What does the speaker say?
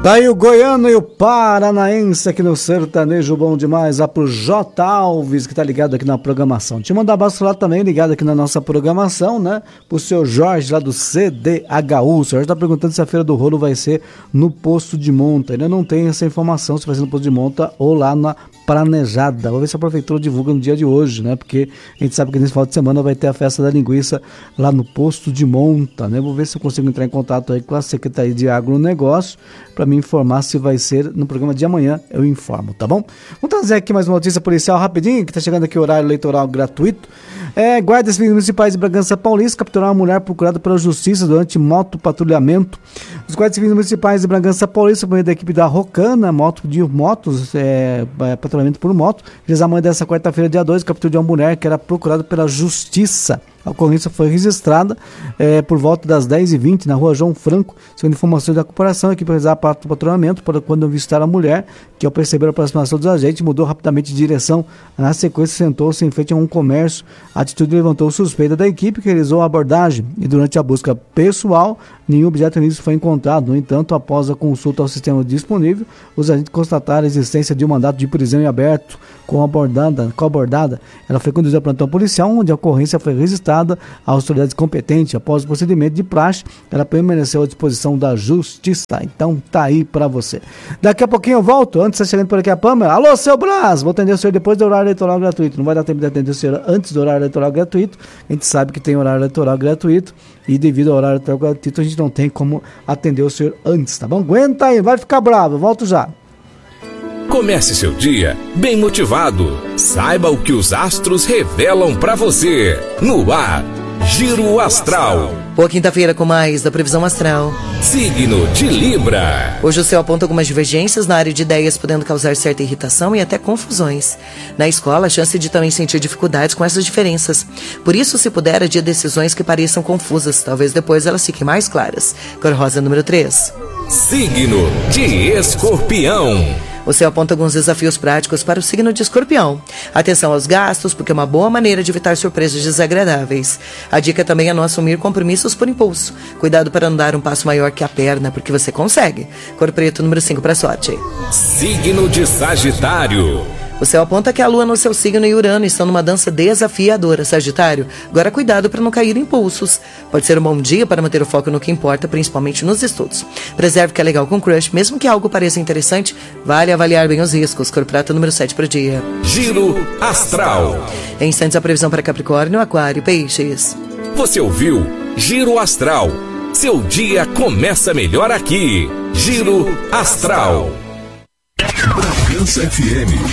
Daí o goiano e o paranaense aqui no Sertanejo Bom Demais, lá pro J. Alves, que tá ligado aqui na programação. Te mandar abraço lá também, ligado aqui na nossa programação, né? Pro seu Jorge lá do CDHU. O senhor já tá perguntando se a Feira do Rolo vai ser no Posto de Monta. Ainda não tem essa informação se vai ser no Posto de Monta ou lá na Planejada. Vou ver se a prefeitura divulga no dia de hoje, né? Porque a gente sabe que nesse final de semana vai ter a festa da linguiça lá no Posto de Monta, né? Vou ver se eu consigo entrar em contato aí com a Secretaria de Agronegócio para me informar se vai ser no programa de amanhã, eu informo, tá bom? Vamos trazer aqui mais uma notícia policial rapidinho, que tá chegando aqui o horário eleitoral gratuito. Guardas civis municipais de Bragança Paulista capturaram uma mulher procurada pela justiça durante motopatrulhamento. Os guardas civis municipais de Bragança Paulista, por meio da equipe da Rocana, patrulhamento por moto, fez a manhã dessa quarta-feira, dia 2, captura de uma mulher que era procurada pela justiça. A ocorrência foi registrada por volta das 10h20 na rua João Franco. Segundo informações da corporação, a equipe realizava parte do patrulhamento para quando visitar a mulher, que ao perceber a aproximação dos agentes, mudou rapidamente de direção. Na sequência, sentou-se em frente a um comércio. A atitude levantou suspeita da equipe, que realizou a abordagem. E durante a busca pessoal, nenhum objeto ilícito foi encontrado. No entanto, após a consulta ao sistema disponível, os agentes constataram a existência de um mandato de prisão em aberto. Com a abordada, ela foi conduzida ao plantão policial, onde a ocorrência foi registrada às autoridades competentes. Após o procedimento de praxe, ela permaneceu à disposição da justiça. Então tá aí pra você. Daqui a pouquinho eu volto. Antes de chegando por aqui a Pâmela. Alô, seu Brás! Vou atender o senhor depois do horário eleitoral gratuito. Não vai dar tempo de atender o senhor antes do horário eleitoral gratuito. A gente sabe que tem horário eleitoral gratuito. E devido ao horário eleitoral gratuito, a gente não tem como atender o senhor antes, tá bom? Aguenta aí, vai ficar bravo. Eu volto já. Comece seu dia bem motivado. Saiba o que os astros revelam pra você. No ar, Giro Astral. Boa quinta-feira com mais da previsão astral. Signo de Libra. Hoje o céu aponta algumas divergências na área de ideias, podendo causar certa irritação e até confusões. Na escola, a chance de também sentir dificuldades com essas diferenças. Por isso, se puder, adie decisões que pareçam confusas. Talvez depois elas fiquem mais claras. Cor rosa número 3. Signo de Escorpião. O céu aponta alguns desafios práticos para o signo de Escorpião. Atenção aos gastos, porque é uma boa maneira de evitar surpresas desagradáveis. A dica também é não assumir compromissos por impulso. Cuidado para não dar um passo maior que a perna, porque você consegue. Cor preto número 5 para sorte. Signo de Sagitário. O céu aponta que a lua no seu signo e Urano estão numa dança desafiadora, Sagitário. Agora cuidado para não cair em impulsos. Pode ser um bom dia para manter o foco no que importa, principalmente nos estudos. Preserve o que é legal com crush, mesmo que algo pareça interessante, vale avaliar bem os riscos. Cor prata número 7 para o dia. Giro Astral. Em instantes a previsão para Capricórnio, Aquário e Peixes. Você ouviu Giro Astral. Seu dia começa melhor aqui. Giro Astral. Bragança FM